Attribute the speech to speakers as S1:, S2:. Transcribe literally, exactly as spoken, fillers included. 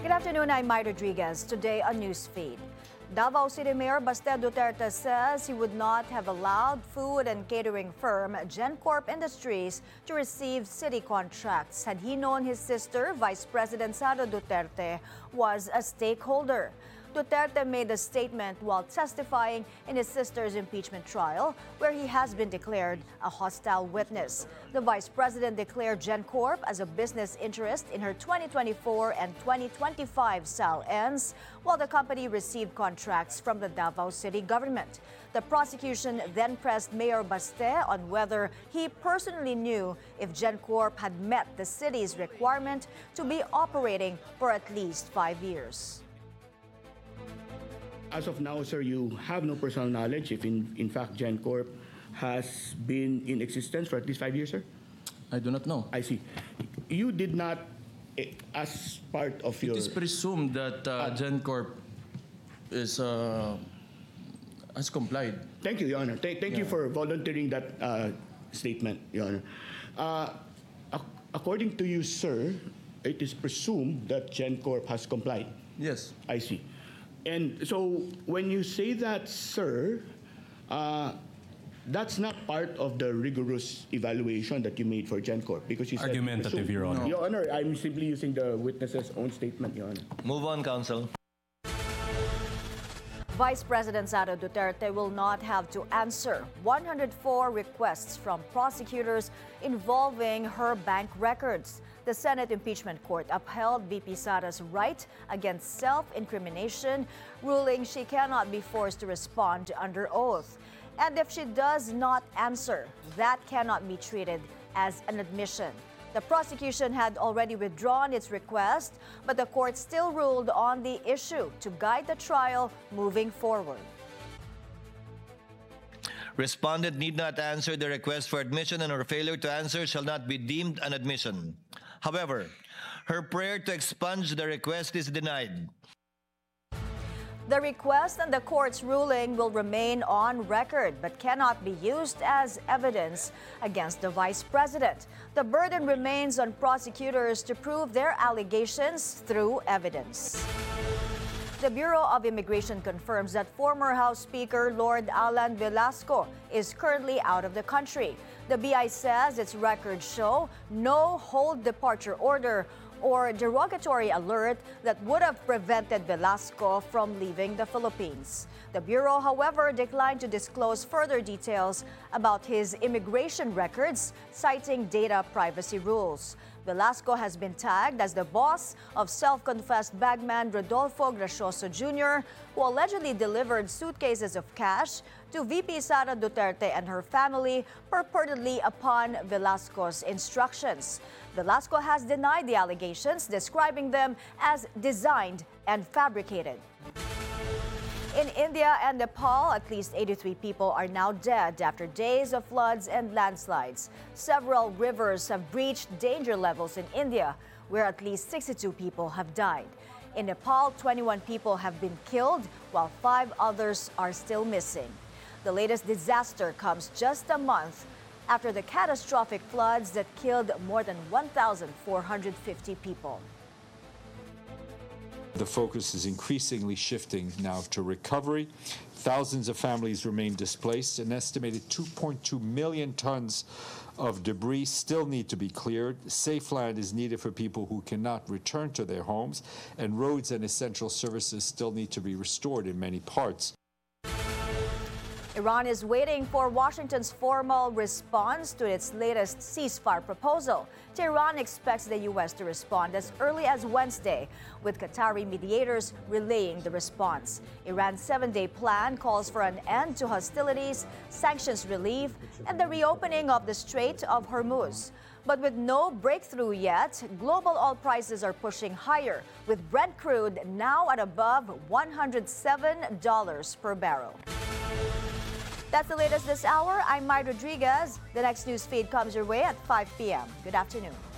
S1: Good afternoon, I'm Mai Rodriguez. Today on Newsfeed. Davao City Mayor Baste Duterte says he would not have allowed food and catering firm GenCorp Industries to receive city contracts had he known his sister, Vice President Sara Duterte, was a stakeholder. Duterte made a statement while testifying in his sister's impeachment trial, where he has been declared a hostile witness. The vice president declared GenCorp as a business interest in her twenty twenty-four and twenty twenty-five S A L ends, while the company received contracts from the Davao City government. The prosecution then pressed Mayor Baste on whether he personally knew if GenCorp had met the city's requirement to be operating for at least five years.
S2: As of now, sir, you have no personal knowledge if in, in fact GenCorp has been in existence for at least five years, sir?
S3: I do not know.
S2: I see. You did not, eh, as part of your...
S3: It is presumed that uh, GenCorp is, uh, has complied.
S2: Thank you, Your Honor. Thank, thank
S3: Yeah.
S2: you for volunteering that uh, statement, Your Honor. Uh, ac- according to you, sir, it is presumed that GenCorp has complied.
S3: Yes.
S2: I see. And so when you say that, sir, uh, that's not part of the rigorous evaluation that you made for GenCorp because you said...
S4: Argumentative,
S2: presumed.
S4: Your Honor.
S3: No.
S2: Your Honor, I'm simply using the witness's own statement, Your Honor.
S5: Move on, counsel.
S1: Vice President Sara Duterte will not have to answer one hundred four requests from prosecutors involving her bank records. The Senate Impeachment Court upheld V P Sara's right against self-incrimination, ruling she cannot be forced to respond under oath. And if she does not answer, that cannot be treated as an admission. The prosecution had already withdrawn its request, but the court still ruled on the issue to guide the trial moving forward.
S5: Respondent need not answer the request for admission, and her failure to answer shall not be deemed an admission. However, her prayer to expunge the request is denied.
S1: The request and the court's ruling will remain on record but cannot be used as evidence against the vice president. The burden remains on prosecutors to prove their allegations through evidence. The Bureau of Immigration confirms that former House Speaker Lord Alan Velasco is currently out of the country. The B I says its records show no hold departure order or derogatory alert that would have prevented Velasco from leaving the Philippines. The Bureau, however, declined to disclose further details about his immigration records, citing data privacy rules. Velasco has been tagged as the boss of self-confessed bagman Rodolfo Gracioso Junior, who allegedly delivered suitcases of cash to V P Sara Duterte and her family purportedly upon Velasco's instructions. Velasco has denied the allegations, describing them as designed and fabricated. In India and Nepal, at least eighty-three people are now dead after days of floods and landslides. Several rivers have breached danger levels in India, where at least sixty-two people have died. In Nepal, twenty-one people have been killed, while five others are still missing. The latest disaster comes just a month after the catastrophic floods that killed more than one thousand four hundred fifty people.
S6: The focus is increasingly shifting now to recovery. Thousands of families remain displaced. An estimated two point two million tons of debris still need to be cleared. Safe land is needed for people who cannot return to their homes, and roads and essential services still need to be restored in many parts.
S1: Iran is waiting for Washington's formal response to its latest ceasefire proposal. Tehran expects the U S to respond as early as Wednesday, with Qatari mediators relaying the response. Iran's seven-day plan calls for an end to hostilities, sanctions relief, and the reopening of the Strait of Hormuz. But with no breakthrough yet, global oil prices are pushing higher, with Brent crude now at above one hundred seven dollars per barrel. That's the latest this hour. I'm Mai Rodriguez. The next news feed comes your way at five p m Good afternoon.